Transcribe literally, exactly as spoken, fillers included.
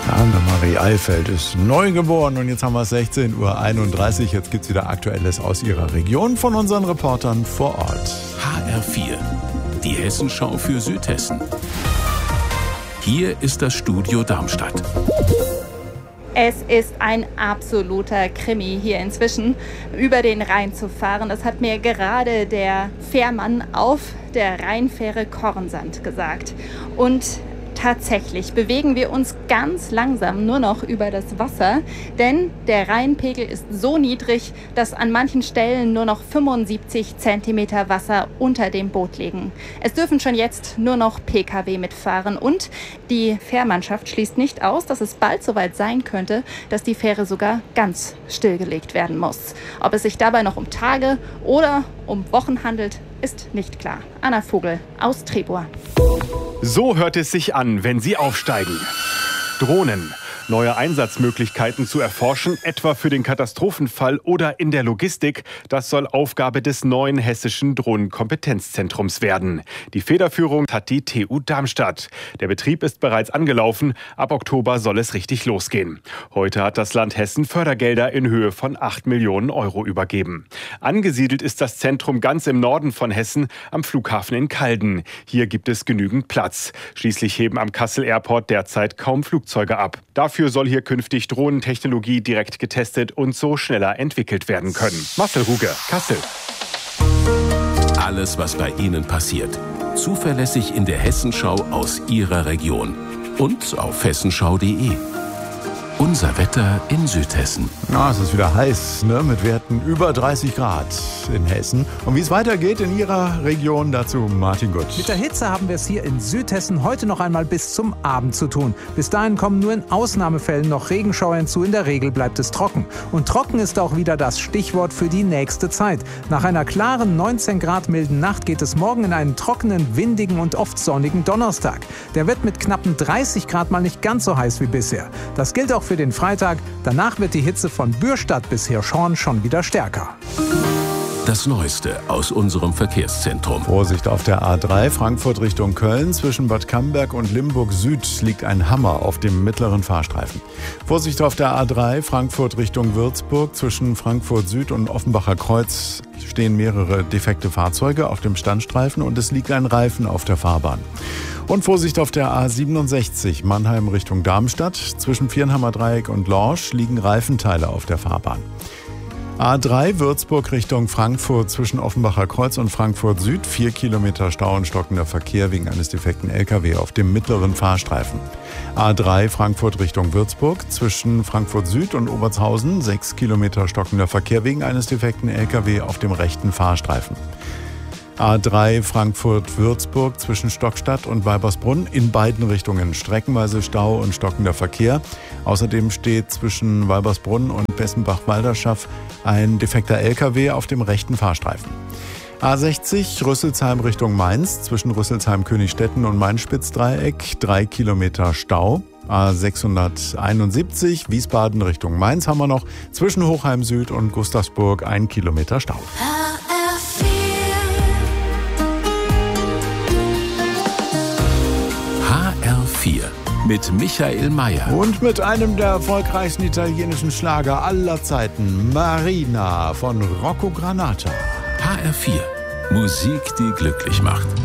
Annemarie Eilfeld ist neu geboren und jetzt haben wir es sechzehn Uhr einunddreißig. Jetzt gibt es wieder Aktuelles aus ihrer Region von unseren Reportern vor Ort. H R vier, die Hessenschau für Südhessen. Hier ist das Studio Darmstadt. Es ist ein absoluter Krimi, hier inzwischen über den Rhein zu fahren. Das hat mir gerade der Fährmann auf der Rheinfähre Kornsand gesagt. Und tatsächlich bewegen wir uns ganz langsam nur noch über das Wasser, denn der Rheinpegel ist so niedrig, dass an manchen Stellen nur noch fünfundsiebzig Zentimeter Wasser unter dem Boot liegen. Es dürfen schon jetzt nur noch Pkw mitfahren und die Fährmannschaft schließt nicht aus, dass es bald soweit sein könnte, dass die Fähre sogar ganz stillgelegt werden muss. Ob es sich dabei noch um Tage oder um Wochen handelt, ist nicht klar. Anna Vogel aus Trebur. So hört es sich an, wenn sie aufsteigen. Drohnen. Neue Einsatzmöglichkeiten zu erforschen, etwa für den Katastrophenfall oder in der Logistik, das soll Aufgabe des neuen hessischen Drohnenkompetenzzentrums werden. Die Federführung hat die T U Darmstadt. Der Betrieb ist bereits angelaufen, ab Oktober soll es richtig losgehen. Heute hat das Land Hessen Fördergelder in Höhe von acht Millionen Euro übergeben. Angesiedelt ist das Zentrum ganz im Norden von Hessen, am Flughafen in Calden. Hier gibt es genügend Platz. Schließlich heben am Kassel Airport derzeit kaum Flugzeuge ab. Dafür Dafür soll hier künftig Drohnentechnologie direkt getestet und so schneller entwickelt werden können. Marcel Ruge, Kassel. Alles, was bei Ihnen passiert. Zuverlässig in der Hessenschau aus Ihrer Region. Und auf hessenschau punkt de. Unser Wetter in Südhessen. Na, es ist wieder heiß, ne? Mit Werten über dreißig Grad in Hessen. Und wie es weitergeht in Ihrer Region, dazu Martin Gutt. Mit der Hitze haben wir es hier in Südhessen heute noch einmal bis zum Abend zu tun. Bis dahin kommen nur in Ausnahmefällen noch Regenschauer hinzu. In der Regel bleibt es trocken. Und trocken ist auch wieder das Stichwort für die nächste Zeit. Nach einer klaren neunzehn Grad milden Nacht geht es morgen in einen trockenen, windigen und oft sonnigen Donnerstag. Der wird mit knappen dreißig Grad mal nicht ganz so heiß wie bisher. Das gilt auch für den Freitag. Danach wird die Hitze von Bürstadt bis Hirschhorn schon wieder stärker. Das Neueste aus unserem Verkehrszentrum. Vorsicht auf der A drei, Frankfurt Richtung Köln. Zwischen Bad Camberg und Limburg Süd liegt ein Hammer auf dem mittleren Fahrstreifen. Vorsicht auf der A drei, Frankfurt Richtung Würzburg. Zwischen Frankfurt Süd und Offenbacher Kreuz stehen mehrere defekte Fahrzeuge auf dem Standstreifen und es liegt ein Reifen auf der Fahrbahn. Und Vorsicht auf der A siebenundsechzig, Mannheim Richtung Darmstadt. Zwischen Viernhammer Dreieck und Lorsch liegen Reifenteile auf der Fahrbahn. A drei, Würzburg Richtung Frankfurt zwischen Offenbacher Kreuz und Frankfurt Süd. Vier Kilometer Stau und stockender Verkehr wegen eines defekten L K W auf dem mittleren Fahrstreifen. A drei, Frankfurt Richtung Würzburg zwischen Frankfurt Süd und Obertshausen. Sechs Kilometer stockender Verkehr wegen eines defekten L K W auf dem rechten Fahrstreifen. A drei Frankfurt-Würzburg zwischen Stockstadt und Weibersbrunn in beiden Richtungen streckenweise Stau und stockender Verkehr. Außerdem steht zwischen Weibersbrunn und Bessenbach-Walderschaff ein defekter L K W auf dem rechten Fahrstreifen. A sechzig Rüsselsheim Richtung Mainz zwischen Rüsselsheim-Königstetten und Main-Spitz-Dreieck drei Kilometer Stau. A sechshunderteinundsiebzig Wiesbaden Richtung Mainz haben wir noch zwischen Hochheim Süd und Gustavsburg ein Kilometer Stau. H R vier mit Michael Mayer. Und mit einem der erfolgreichsten italienischen Schlager aller Zeiten, Marina von Rocco Granata. H R vier, Musik, die glücklich macht.